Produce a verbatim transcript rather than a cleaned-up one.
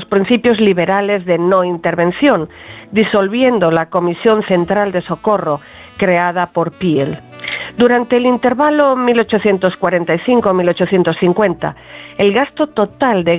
principios liberales de no intervención, disolviendo la Comisión Central de Socorro creada por Peel. Durante el intervalo mil ochocientos cuarenta y cinco a mil ochocientos cincuenta, el gasto total de